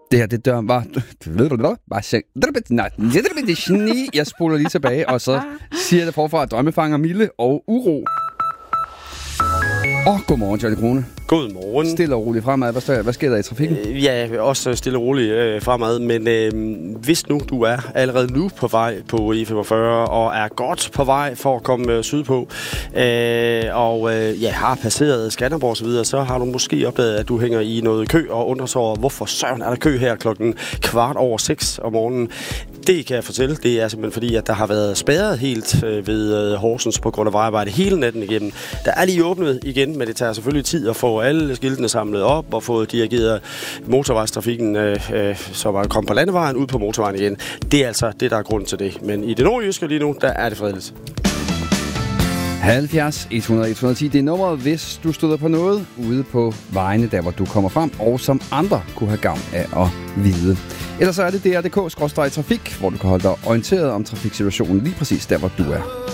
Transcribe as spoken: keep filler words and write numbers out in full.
Det her, det dør var... Jeg spoler lige tilbage, og så siger det forfra drømmefanger, Mille og uro. Og godmorgen, Johnny Krone. Godmorgen. Stille og roligt fremad. Hvad, sker, hvad sker der i trafikken? Øh, ja, også stille og roligt øh, fremad. Men øh, hvis nu du er allerede nu på vej på E femogfyrre, og er godt på vej for at komme øh, sydpå, øh, og øh, ja, har passeret Skanderborg og så videre, så har du måske opdaget, at du hænger i noget kø og undrer sig over, hvorfor søren er der kø her klokken kvart over seks om morgenen. Det kan jeg fortælle. Det er simpelthen fordi, at der har været spærret helt øh, ved øh, Horsens på grund af vejarbejde hele natten igennem. Der er lige åbnet igen, men det tager selvfølgelig tid at få alle skiltene samlet op og få dirigeret motorvejstrafikken, øh, øh, så man kommer på landevejen ud på motorvejen igen. Det er altså det, der er grunden til det. Men i det nordjyske lige nu, der er det fredeligt. halvfjerds hundrede et hundrede og ti, det er nummeret, hvis du støder på noget ude på vejene, der hvor du kommer frem, og som andre kunne have gavn af at vide. Ellers så er det D R punktum D K skråstreg trafik, hvor du kan holde dig orienteret om trafiksituationen lige præcis der, hvor du er.